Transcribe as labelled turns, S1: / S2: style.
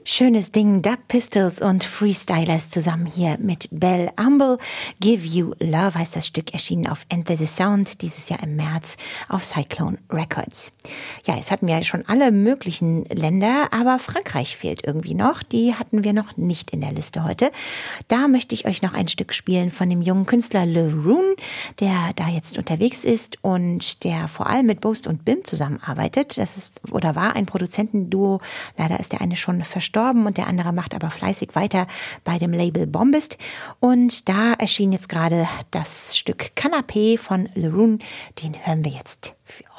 S1: Schönes Ding, Dub Pistols und Freestylers zusammen hier mit Belle Humble. Give You Love heißt das Stück, erschienen auf Enter the Sound dieses Jahr im März auf Cyclone Records. Ja, es hatten ja schon alle möglichen Länder, aber Frankreich fehlt irgendwie noch. Die hatten wir noch nicht in der Liste heute. Da möchte ich euch noch ein Stück spielen von dem jungen Künstler Le Rune, der da jetzt unterwegs ist und der vor allem mit Boast und Bim zusammenarbeitet. Das ist oder war ein Produzentenduo. Leider ist der eine schon verstorben und der andere macht aber fleißig weiter bei dem Label Bombist. Und da erschien jetzt gerade das Stück Canapé von Le Rune. Den hören wir jetzt für